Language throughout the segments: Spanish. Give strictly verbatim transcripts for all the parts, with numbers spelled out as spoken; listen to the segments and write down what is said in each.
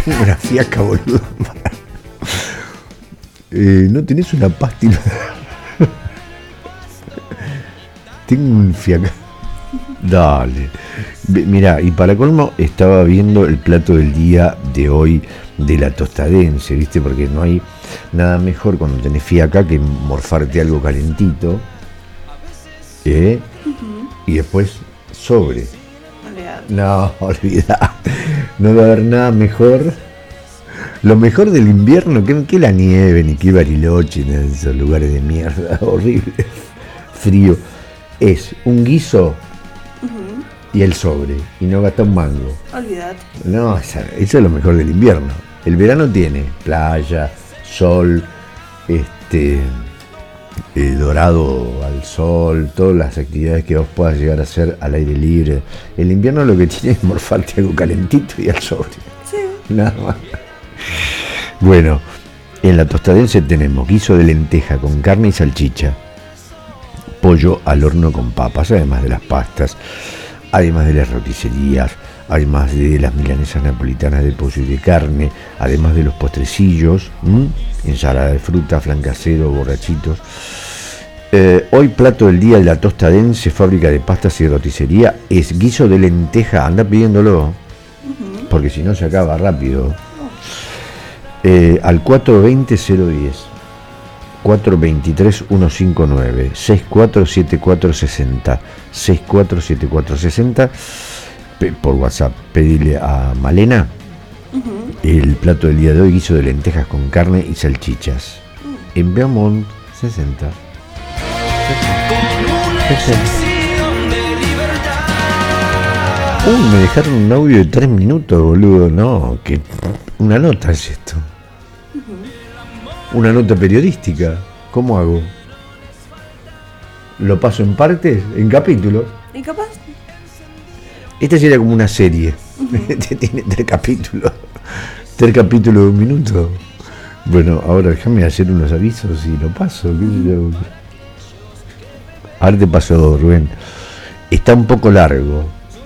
Una fiaca, boludo. Eh, ¿No tenés una pastilla? Tengo un fiaca. Dale. Mirá, y para colmo estaba viendo el plato del día de hoy de la tostadense, ¿viste? Porque no hay nada mejor cuando tenés fiaca que morfarte algo calentito, ¿eh? Uh-huh. Y después sobre. Olvidado. No, olvidá. No va a haber nada mejor. Lo mejor del invierno, que, que la nieve, ni que Bariloche, ni esos lugares de mierda, horrible, frío, es un guiso uh-huh. y el sobre, y no gasta un mango. Olvidate. No, eso es lo mejor del invierno. El verano tiene playa, sol, este eh, dorado al sol, todas las actividades que vos puedas llegar a hacer al aire libre. El invierno lo que tiene es morfarte algo calentito y al sobre. Sí. Nada más. Bueno, en la tostadense tenemos guiso de lenteja con carne y salchicha, pollo al horno con papas, además de las pastas, además de las roticerías, además de las milanesas napolitanas de pollo y de carne, además de los postrecillos, ¿m? ensalada de fruta, flan casero, borrachitos. Eh, hoy plato del día de la tostadense, fábrica de pastas y roticería, es guiso de lenteja. Anda pidiéndolo, uh-huh. porque si no se acaba rápido. Eh, al cuatro veinte cero diez, cuatro veintitrés ciento cincuenta y nueve, sesenta y cuatro setenta y cuatro sesenta, sesenta y cuatro setenta y cuatro sesenta, por WhatsApp. Pedirle a Malena uh-huh. el plato del día de hoy, guiso de lentejas con carne y salchichas, uh. en Beaumont sesenta. Uy, me dejaron un audio de tres minutos, boludo. No, que una nota es esto. Uh-huh. Una nota periodística. ¿Cómo hago? ¿Lo paso en partes? ¿En capítulos? ¿Y capaz? Esta sería como una serie. Uh-huh. Tiene tres capítulos. Tres capítulos de un minuto. Bueno, ahora déjame hacer unos avisos y lo paso. Uh-huh. Ahora te paso, Rubén. Está un poco largo,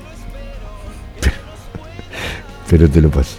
pero te lo paso.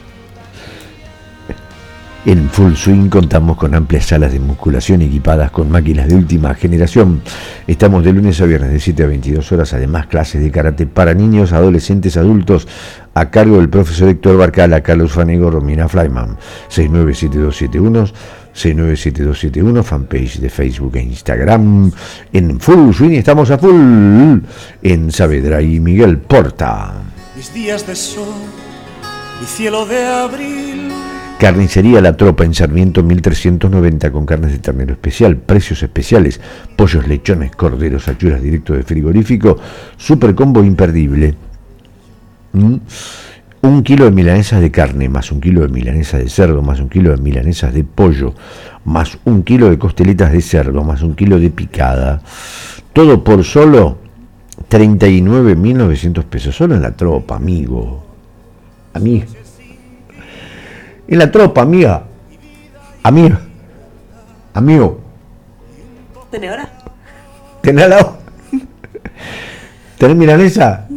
En Full Swing contamos con amplias salas de musculación equipadas con máquinas de última generación. Estamos de lunes a viernes de siete a veintidós horas, además clases de karate para niños, adolescentes, adultos, a cargo del profesor Héctor Barcala, Carlos Fanego, Romina Flyman. seis nueve siete dos siete uno, seis nueve siete dos siete uno, fanpage de Facebook e Instagram. En Full Swing estamos a full en Saavedra y Miguel Porta. Mis días de sol, mi cielo de abril. Carnicería La Tropa en Sarmiento mil trescientos noventa, con carnes de ternero especial, precios especiales, pollos, lechones, corderos, achuras directo de frigorífico, super combo imperdible. ¿Mm? Un kilo de milanesas de carne, más un kilo de milanesas de cerdo, más un kilo de milanesas de pollo, más un kilo de costeletas de cerdo, más un kilo de picada. Todo por solo treinta y nueve mil novecientos pesos, solo en La Tropa, amigo. Amigo. En La Tropa, amiga. Amigo. Amigo. ¿Tenés hora? ¿Tenés la hora? ¿Tenés milanesa?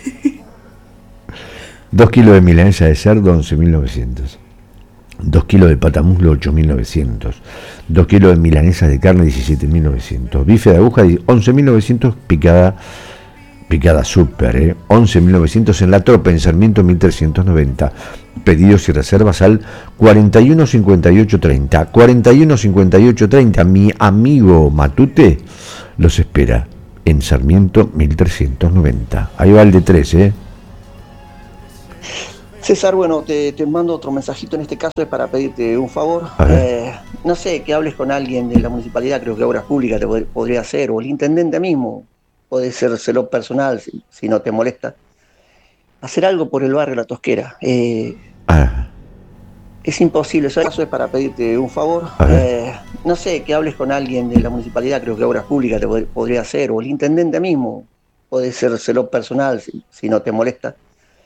Dos kilos de milanesa de cerdo, once mil novecientos. Dos kilos de patamuslo, ocho mil novecientos. Dos kilos de milanesa de carne, diecisiete mil novecientos. Bife de aguja, once mil novecientos. Picada, picada super, ¿eh? once mil novecientos en La Tropa, en Sarmiento mil trescientos noventa. Pedidos y reservas al cuarenta y uno cincuenta y ocho treinta. cuarenta y uno cincuenta y ocho treinta. Mi amigo Matute los espera en Sarmiento mil trescientos noventa. Ahí va el de tres, ¿eh? César, bueno, te, te mando otro mensajito, en este caso es para pedirte un favor. Eh, no sé, que hables con alguien de la municipalidad, creo que Obras Públicas te pod- podría hacer, o el intendente mismo, puede ser personal, si, si no te molesta. Hacer algo por el barrio La Tosquera. Eh, Ah, es imposible, eso es para pedirte un favor. Eh, no sé, que hables con alguien de la municipalidad, creo que Obras Públicas te pod- podría hacer, o el intendente mismo, puede ser personal, si, si no te molesta.